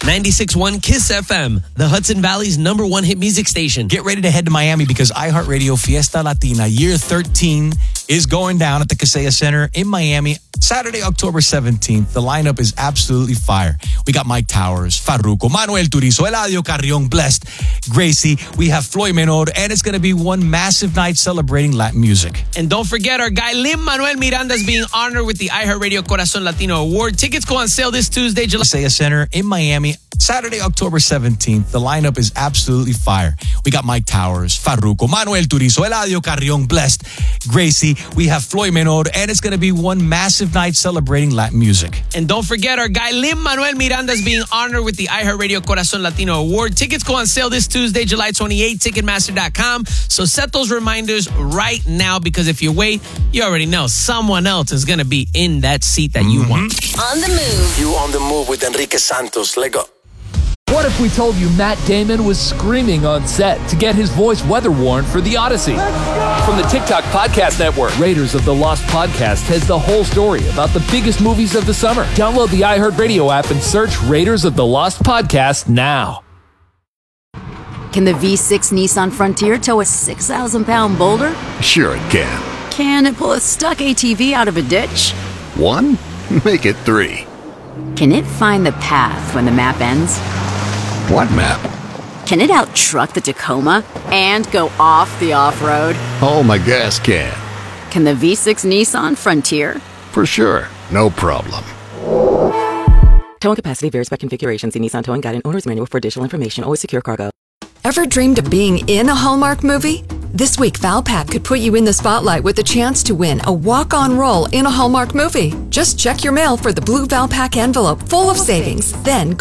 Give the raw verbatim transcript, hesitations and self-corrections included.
ninety-six point one Kiss F M, the Hudson Valley's number one hit music station. Get ready to head to Miami because iHeartRadio Fiesta Latina Year thirteen is going down at the Kaseya Center in Miami Saturday, October seventeenth. The lineup is absolutely fire. We got Mike Towers, Farruko, Manuel Turizo, Eladio Carrion, Blessed, Gracie. We have Floyd Menor, and it's going to be one massive night celebrating Latin music. And don't forget, our guy Lin-Manuel Miranda is being honored with the iHeartRadio Corazon Latino Award. Tickets go on sale this Tuesday, July. Kaseya Center in Miami Saturday, October seventeenth. The lineup is absolutely fire. We got Mike Towers, Farruko, Manuel Turizo, Eladio Carrion, Blessed, Gracie. We have Floyd Menor, and it's going to be one massive night celebrating Latin music. And don't forget, our guy Lin-Manuel Miranda is being honored with the iHeartRadio Corazon Latino Award. Tickets go on sale this Tuesday, July twenty-eighth, Ticketmaster dot com. So set those reminders right now, because if you wait, you already know someone else is going to be in that seat that you mm-hmm. want. On the move. You on the move with Enrique Santos. Let go. What if we told you Matt Damon was screaming on set to get his voice weather-worn for The Odyssey? From the TikTok Podcast Network, Raiders of the Lost Podcast has the whole story about the biggest movies of the summer. Download the iHeartRadio app and search Raiders of the Lost Podcast now. Can the V six Nissan Frontier tow a six thousand pound boulder? Sure it can. Can it pull a stuck A T V out of a ditch? One? Make it three. Can it find the path when the map ends? What map? Can it out-truck the Tacoma and go off the off-road? Oh, my gas can. Can the V six Nissan Frontier? For sure. No problem. Towing capacity varies by configuration. See Nissan Towing Guide and Owner's Manual for additional information. Always secure cargo. Ever dreamed of being in a Hallmark movie? This week, Valpak could put you in the spotlight with a chance to win a walk-on role in a Hallmark movie. Just check your mail for the blue Valpak envelope full of savings. Then go